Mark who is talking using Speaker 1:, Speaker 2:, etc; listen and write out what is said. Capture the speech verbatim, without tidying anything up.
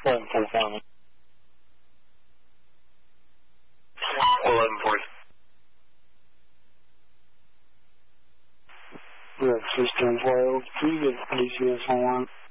Speaker 1: eleven four five.
Speaker 2: eleven four.
Speaker 1: We have system four oh two, get D C S on one.